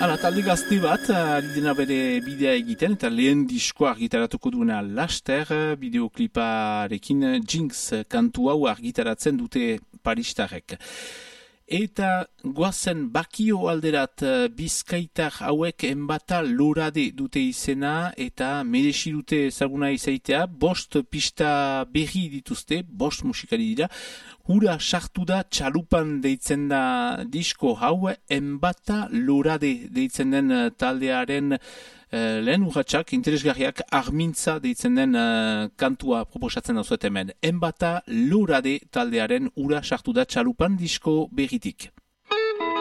Hala, talde gazte bat, ari dena bere bidea egiten, eta lehen diskoa argitaratuko duena laster, bideokliparekin Jinx kantu hau argitaratzen dute paristarrek. Eta goazen bakio alderat bizkaitar hauek enbata lorade dute izena eta merezi dute ezaguna izaitea, 5 pista berri dituzte, 5 musikari dira, hura sartu da txalupan deitzen da disko hau, enbata lorade deitzen den taldearen lehen urratsak, interesgarriak armintza deitzen den kantua proposatzen dauzuet hemen. Enbata lorade taldearen ura sartu da txalupan disko berritik.